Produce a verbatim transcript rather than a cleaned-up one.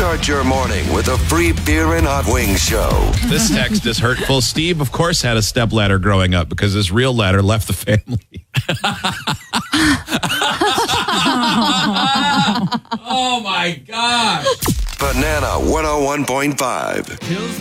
Start your morning with a free beer and hot wings show. This text is hurtful. Steve, of course, had a stepladder growing up because his real ladder left the family. Oh, my gosh. Banana one oh one point five.